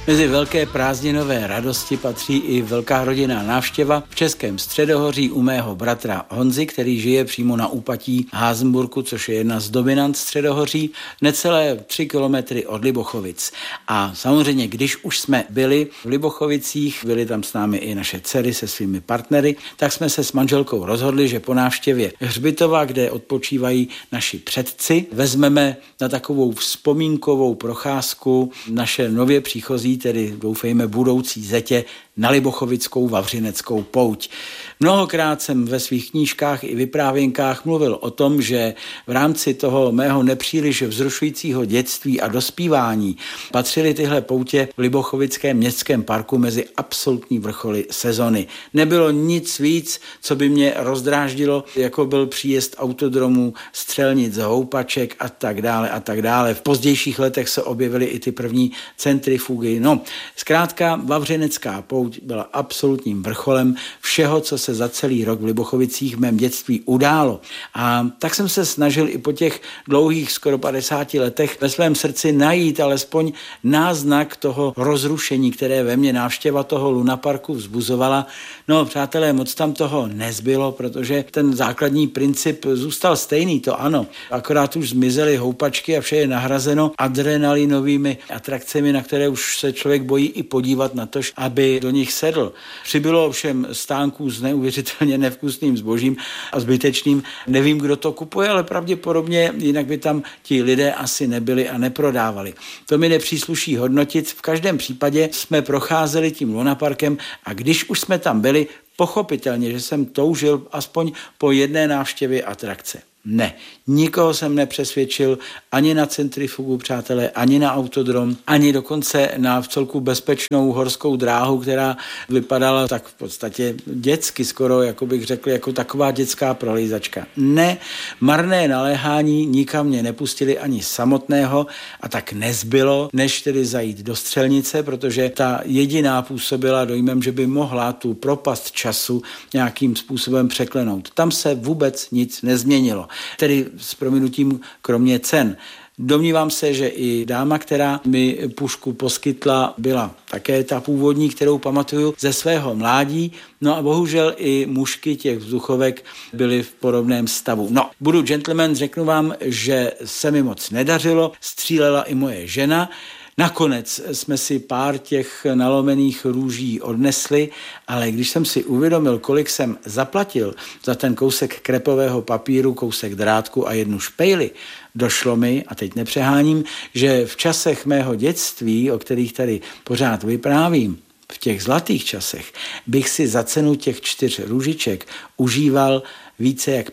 Mezi velké prázdninové radosti patří i velká rodinná návštěva v Českém Středohoří u mého bratra Honzy, který žije přímo na úpatí Házenburku, což je jedna z dominant Středohoří, necelé 3 kilometry od Libochovic. A samozřejmě, když už jsme byli v Libochovicích, byli tam s námi i naše dcery se svými partnery, tak jsme se s manželkou rozhodli, že po návštěvě hřbitova, kde odpočívají naši předci, vezmeme na takovou vzpomínkovou procházku naše nově příchozí, tedy doufejme budoucí zetě, na Libochovickou vavřineckou pouť. Mnohokrát jsem ve svých knížkách i vyprávěnkách mluvil o tom, že v rámci toho mého nepříliš vzrušujícího dětství a dospívání patřily tyhle poutě v Libochovickém městském parku mezi absolutní vrcholy sezony. Nebylo nic víc, co by mě rozdráždilo, jako byl příjezd autodromů, střelnic, houpaček a tak dále a tak dále. V pozdějších letech se objevily i ty první centrifugy. No, zkrátka vavřinecká pouť byla absolutním vrcholem všeho, co se za celý rok v Libochovicích v mém dětství událo. A tak jsem se snažil i po těch dlouhých skoro 50 letech ve svém srdci najít alespoň náznak toho rozrušení, které ve mně návštěva toho lunaparku vzbuzovala. No, přátelé, moc tam toho nezbylo, protože ten základní princip zůstal stejný, to ano. Akorát už zmizely houpačky a vše je nahrazeno adrenalinovými atrakcemi, na které už se člověk bojí i podívat na to, aby do nich sedl. Přibylo ovšem stánků s neuvěřitelně nevkusným zbožím a zbytečným. Nevím, kdo to kupuje, ale pravděpodobně jinak by tam ti lidé asi nebyli a neprodávali. To mi nepřísluší hodnotit. V každém případě jsme procházeli tím lunaparkem a když už jsme tam byli, pochopitelně, že jsem toužil aspoň po jedné návštěvě atrakce. Ne, nikoho jsem nepřesvědčil ani na centrifugu, přátelé, ani na autodrom, ani dokonce na vcelku bezpečnou horskou dráhu, která vypadala tak v podstatě dětsky, skoro, jako bych řekl, jako taková dětská prolejzačka. Ne, marné naléhání nikam mě nepustili ani samotného a tak nezbylo, než tedy zajít do střelnice, protože ta jediná působila dojmem, že by mohla tu propast času nějakým způsobem překlenout. Tam se vůbec nic nezměnilo. Tedy s prominutím kromě cen. Domnívám se, že i dáma, která mi pušku poskytla, byla také ta původní, kterou pamatuju ze svého mládí. No a bohužel i mužky těch vzduchovek byly v podobném stavu. No, budu gentleman, řeknu vám, že se mi moc nedařilo, střílela i moje žena. Nakonec jsme si pár těch nalomených růží odnesli, ale když jsem si uvědomil, kolik jsem zaplatil za ten kousek krepového papíru, kousek drátku a jednu špejli, došlo mi, a teď nepřeháním, že v časech mého dětství, o kterých tady pořád vyprávím, v těch zlatých časech, bych si za cenu těch 4 růžiček užíval více jak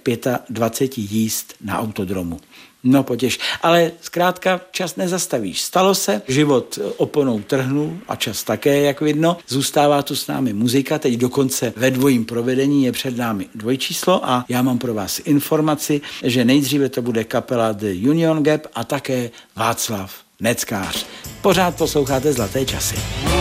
25 jízd na autodromu. No potěš, ale zkrátka čas nezastavíš. Stalo se, život oponou trhnul a čas také, jak vidno. Zůstává tu s námi muzika, teď dokonce ve dvojím provedení je před námi dvojčíslo a já mám pro vás informaci, že nejdříve to bude kapela The Union Gap a také Václav Neckář. Pořád posloucháte Zlaté časy.